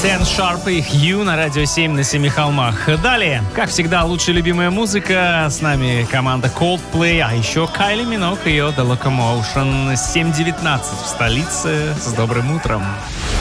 Дэн Шарп и Хью на Радио 7 на Семи холмах. Далее, как всегда, лучшая любимая музыка. С нами команда Coldplay, а еще Кайли Минок и ее The Locomotion. 7:19 в столице. С добрым утром.